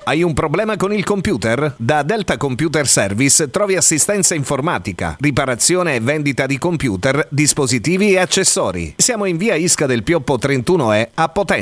Hai un problema con il computer? Da Delta Computer Service trovi assistenza informatica, riparazione e vendita di computer, dispositivi e accessori. Siamo in via Isca del Pioppo 31E a Potenza.